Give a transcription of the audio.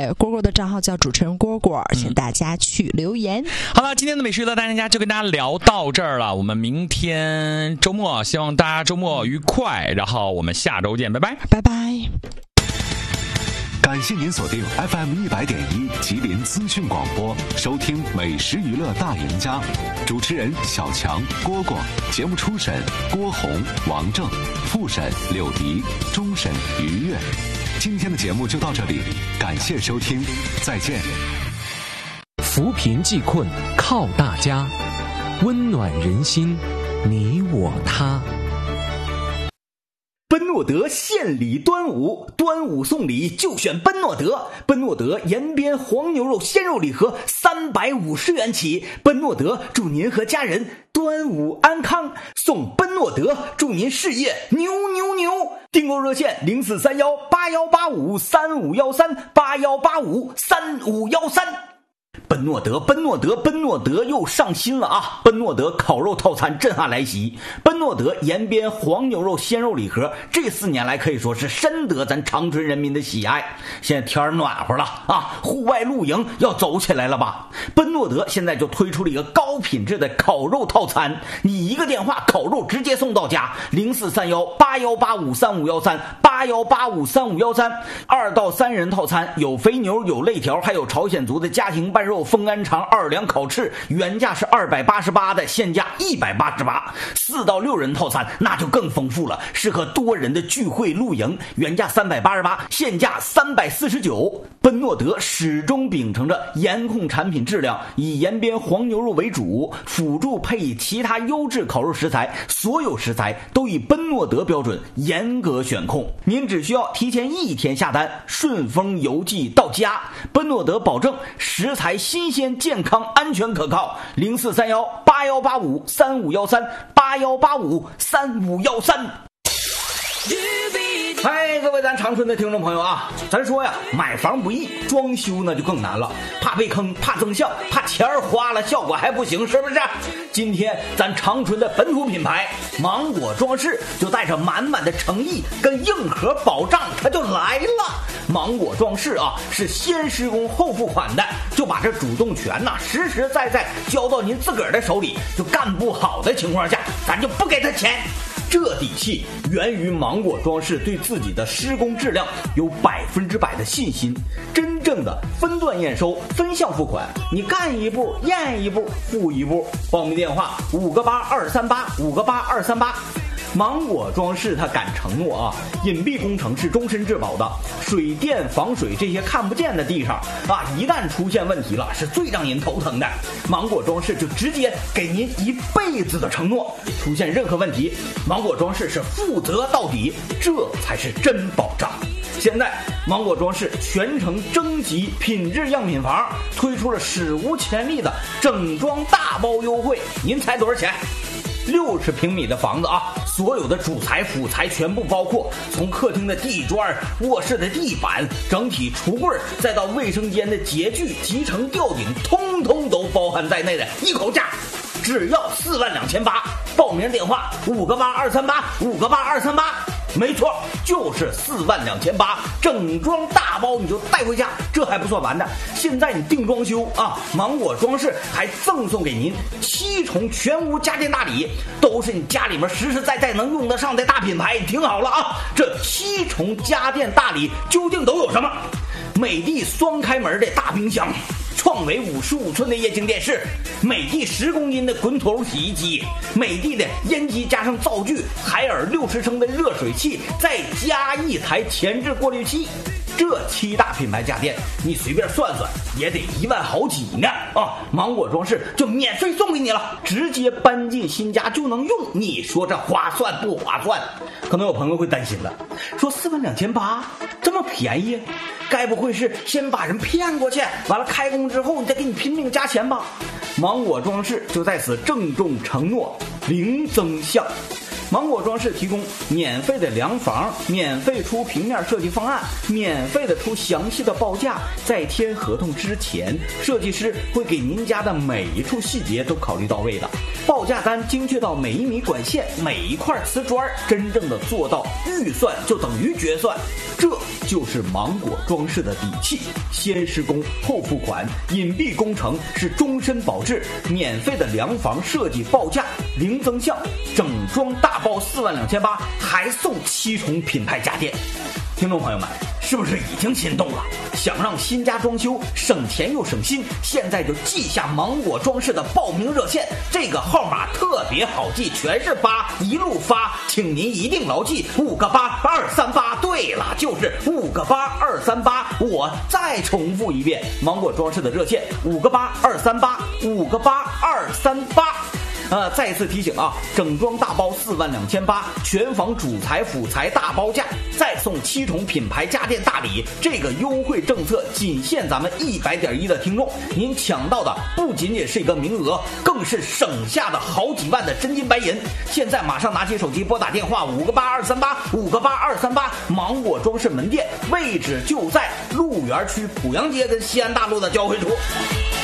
蝈蝈的账号叫主持人蝈蝈，请大家去留言。 好了，今天的美食娱乐大家就跟大家聊到这儿了，我们明天周末，希望大家周末愉快，然后我们下周见，拜拜， 拜拜。 感谢您锁定 FM 100.1吉林资讯广播，收听美食娱乐大赢家，主持人小强、蝈蝈，节目初审郭红、王正，副审柳迪，终审于悦。今天的节目就到这里，感谢收听，再见。 扶贫济困靠大家，温暖人心，你我他。 奔诺德献礼端午，端午送礼就选奔诺德。奔诺德延边黄牛肉鲜肉礼盒350元起，奔诺德祝您和家人端午安康，送奔诺德祝您事业牛牛牛。订购热线0431818513，81853513。奔诺德，奔诺德，奔诺德又上新了啊！奔诺德烤肉套餐震撼来袭，奔诺德延边黄牛肉鲜肉礼盒，这4年来可以说是深得咱长春人民的喜爱。现在天暖和了啊，户外露营要走起来了吧？奔诺德现在就推出了一个高品质的烤肉套餐，你一个电话，烤肉直接送到家，043181853513，81853513，2到3人套餐有肥牛有肋条，还有朝鲜族的家庭拌肉风干肠2两烤翅，原价是288的，现价188。4到6人套餐那就更丰富了，适合多人的聚会露营，原价388，现价349。奔诺德始终秉承着严控产品质量，以延边黄牛肉为主，辅助配以其他优质烤肉食材，所有食材都以奔诺德标准严格选控，您只需要提前1天下单，顺丰邮寄到家。奔诺德保证食材新鲜、健康、安全可靠。043181853513，81853513。嗨，各位咱长春的听众朋友啊，咱说呀，买房不易，装修呢就更难了，怕被坑，怕增效，怕钱花了效果还不行，是不是？今天咱长春的本土品牌芒果装饰就带着满满的诚意跟硬核保障，它就来了。芒果装饰啊，是先施工后付款的，就把这主动权呐实实在在交到您自个儿的手里，就干不好的情况下，咱就不给他钱。这底气源于芒果装饰对自己的施工质量有100%的信心，真正的分段验收、分项付款，你干一步验一步付一步。报名电话58238，58238。芒果装饰它敢承诺啊，隐蔽工程是终身质保的，水电防水这些看不见的地方啊，一旦出现问题了，是最让人头疼的。芒果装饰就直接给您1辈子的承诺，出现任何问题，芒果装饰是负责到底，这才是真保障。现在芒果装饰全程征集品质样品房，推出了史无前例的整装大包优惠，您猜多少钱？60平米的房子啊，所有的主材辅材全部包括，从客厅的地砖、卧室的地板、整体橱柜，再到卫生间的洁具、集成吊顶，通通都包含在内的一口价，只要42800。报名电话58238，58238。没错，就是42800，整装大包你就带回家，这还不算完的。现在你定装修啊，芒果装饰还赠送给您7重全屋家电大礼，都是你家里面实实在在能用得上的大品牌。你听好了啊，这7重家电大礼究竟都有什么？美的双开门的大冰箱，创维55寸的液晶电视，美的10公斤的滚筒洗衣机，美的的烟机加上灶具，海尔60升的热水器，再加1台前置过滤器。这7大品牌家电，你随便算算也得1万好几呢啊！芒果装饰就免费送给你了，直接搬进新家就能用，你说这划算不划算？可能有朋友会担心了，说42800这么便宜，该不会是先把人骗过去，完了开工之后你再给你拼命加钱吧？芒果装饰就在此郑重承诺，零增项。 芒果装饰提供免费的量房，免费出平面设计方案，免费的出详细的报价。在签合同之前，设计师会给您家的每一处细节都考虑到位的，报价单精确到每一米管线、每一块瓷砖，真正的做到预算就等于决算。这就是芒果装饰的底气，先施工后付款，隐蔽工程是终身保质，免费的量房设计报价零增项，整装大包42800，还送7重品牌家电。听众朋友们，是不是已经心动了？想让新家装修省钱又省心，现在就记下芒果装饰的报名热线，这个号码特别好记，全是8，一路发，请您一定牢记5个8 238。对了，就是5个8 238。我再重复一遍，芒果装饰的热线5个8 238，5个8 238。再次提醒啊，整装大包42800，全房主材辅材大包价，再送7重品牌家电大礼。这个优惠政策仅限咱们100.1的听众，您抢到的不仅仅是一个名额，更是省下的好几万的真金白银。现在马上拿起手机拨打电话5个8 238，5个8 238，芒果装饰门店位置就在鹿园区濮阳街跟西安大路的交汇处。